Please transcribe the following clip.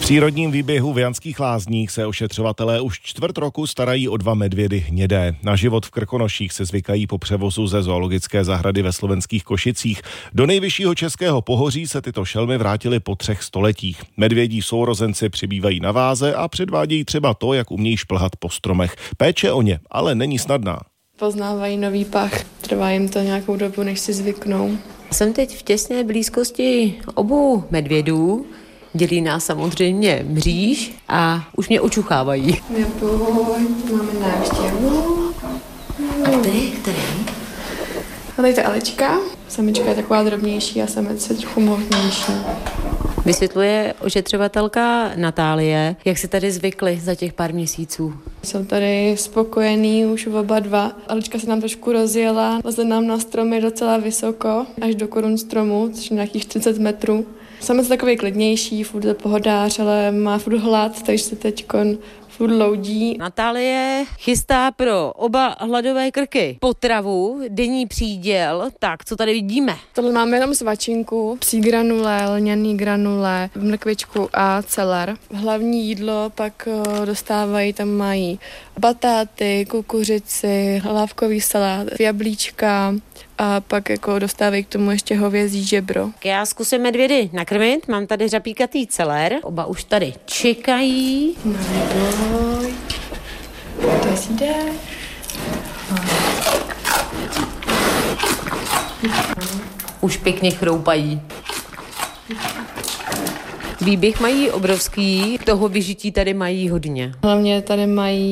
přírodním výběhu v Janských Lázních se ošetřovatelé už čtvrt roku starají o 2 medvědy hnědé. Na život v Krkonoších se zvykají po převozu ze zoologické zahrady ve slovenských Košicích. Do nejvyššího českého pohoří se tyto šelmy vrátily po 3 stoletích. Medvědí sourozenci přibývají na váze a předvádějí třeba to, jak umějí šplhat po stromech. Péče o ně ale není snadná. Poznávají nový pach, trvá jim to nějakou dobu, než si zvyknou. Jsem teď v těsné blízkosti obou medvědů. Dělí nás samozřejmě mříž a už mě očuchávají. Neboj, máme návštěvu. A který? A tady ta Elička. Samička je taková drobnější a samec je trochu mohutnější. Vysvětluje ošetřovatelka Natálie, jak si tady zvykli za těch pár měsíců. Jsou tady spokojení už oba dva. Elička se nám trošku rozjela, leze nám na stromy docela vysoko, až do korun stromu, což je nějakých 30 metrů. Samec je takový klidnější, furt je pohodář, ale má furt hlad, takže se teďkon furt loudí. Natálie chystá pro oba hladové krky potravu, denní příděl. Tak, co tady vidíme? Tohle máme jenom svačinku, psí granule, lňaný granule, mrkvičku a celer. Hlavní jídlo pak dostávají, tam mají batáty, kukuřici, hlávkový salát, jablíčka a pak jako dostávají k tomu ještě hovězí žebro. Já zkusím medvědy nakrmit, mám tady řapíkatý celer, oba už tady čekají. Neboj, to si jde. Už pěkně chroupají. Výběh mají obrovský, toho vyžití tady mají hodně. Hlavně tady mají